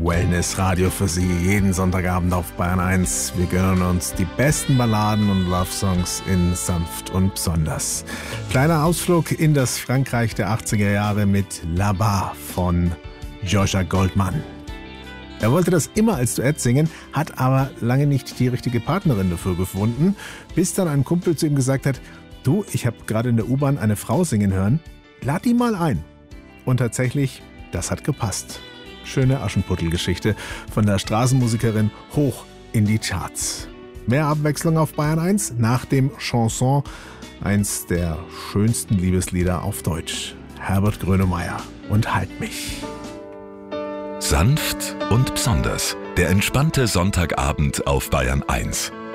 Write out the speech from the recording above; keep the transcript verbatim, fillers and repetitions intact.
Wellness-Radio für Sie, jeden Sonntagabend auf Bayern eins. Wir gönnen uns die besten Balladen und Love-Songs in sanft und besonders. Kleiner Ausflug in das Frankreich der achtziger Jahre mit Là-bas von Georgia Goldman. Er wollte das immer als Duett singen, hat aber lange nicht die richtige Partnerin dafür gefunden, bis dann ein Kumpel zu ihm gesagt hat, du, ich habe gerade in der U-Bahn eine Frau singen hören, lad die mal ein. Und tatsächlich, das hat gepasst. Schöne Aschenputtel-Geschichte von der Straßenmusikerin hoch in die Charts. Mehr Abwechslung auf Bayern eins nach dem Chanson, eins der schönsten Liebeslieder auf Deutsch. Herbert Grönemeyer und Halt mich. Sanft und besonders. Der entspannte Sonntagabend auf Bayern eins.